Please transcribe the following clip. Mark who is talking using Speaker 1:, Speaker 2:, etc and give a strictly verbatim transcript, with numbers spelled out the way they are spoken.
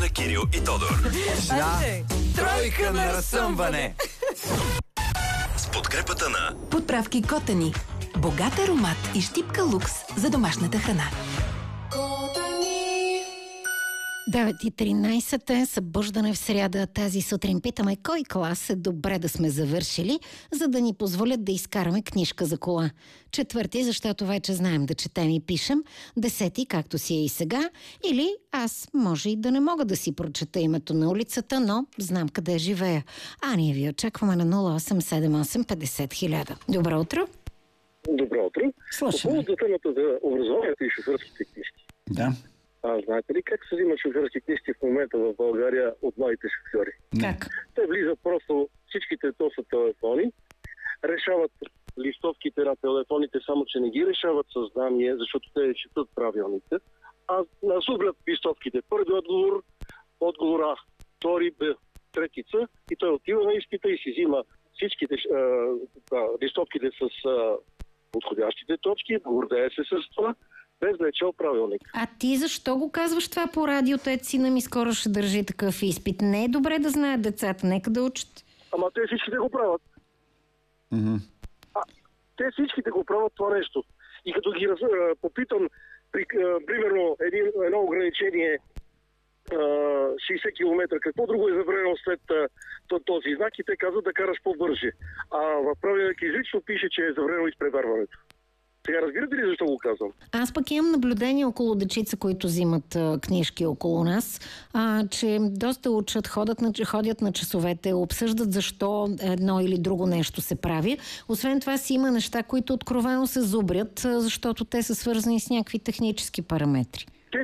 Speaker 1: Кирил и Тодор.
Speaker 2: Да. Тройка на разсъмване.
Speaker 1: С подкрепата на
Speaker 3: Подправки Котани. Богат аромат и щипка лукс за домашната храна.
Speaker 4: девет и тринайсет е събуждане в сряда. Тази сутрин питаме кой клас е добре да сме завършили, за да ни позволят да изкараме книжка за кола. Четвърти, защото вече знаем да четем и пишем. Десети, както си е и сега. Или аз може и да не мога да си прочета името на улицата, но знам къде живея. А ние ви очакваме на нула осем седем осем петдесет хиляда. Добро утро!
Speaker 5: Добро утро.
Speaker 4: Слушаме.
Speaker 5: По повод за темата за образованието и шофьорските книжки.
Speaker 2: Да.
Speaker 5: А знаете ли как се взимат шофьорски книжки в момента в България от младите шофьори?
Speaker 4: Как?
Speaker 5: Те влизат просто, всичките то са телефони, решават листовките на телефоните, само че не ги решават с знание, защото те четат правилните, а насублят листовките. Първи отговор, отговор А, втори Б, третица и той отива на изпита и си взима всичките а, а, листовките с а, подходящите точки, гордее се с това, без да е чел правилник.
Speaker 4: А ти защо го казваш това по радиото? Ето сина ми скоро ще държи такъв изпит. Не е добре да знаят децата, нека да учат.
Speaker 5: Ама те всичките го правят.
Speaker 2: Mm-hmm.
Speaker 5: А, те всичките го правят това нещо. И като ги раз, а, попитам, при, а, примерно, един, едно ограничение а, шейсет километра, какво друго е забранено след а, този знак и те казват да караш по-бърже. А в правилник изрично пише, че е забранено изпреварването. Сега разбирате ли защо го казвам?
Speaker 4: Аз пък имам наблюдение около дечица, които взимат а, книжки около нас, а, че доста учат, ходят на, ходят на часовете, обсъждат защо едно или друго нещо се прави. Освен това си има неща, които откровено се зубрят, а, защото те са свързани с някакви технически параметри.